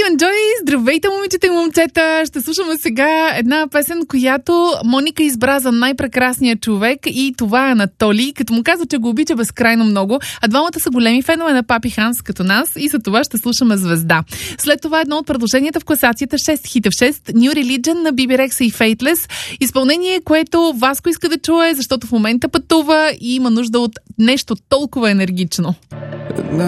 Enjoy! Здравейте, момичета и момчета! Ще слушаме сега една песен, която Моника избра за най-прекрасния човек и това е Анатолий, като му казва, че го обича безкрайно много, а двамата са големи фенове на Папи Ханс като нас и за това ще слушаме Звезда. След това едно от предложенията в класацията 6 хита в 6, New Religion на Биби Рекса и Faithless, изпълнение, което Васко иска да чуе, защото в момента пътува и има нужда от нещо толкова енергично.